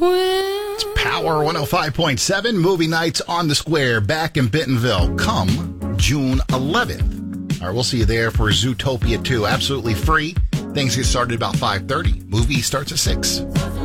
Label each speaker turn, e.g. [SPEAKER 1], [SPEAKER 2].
[SPEAKER 1] It's Power 105.7, movie nights on the square back in Bentonville come June 11th. All right, we'll see you there for Zootopia 2. Absolutely free. Things get started about 5:30. Movie starts at 6.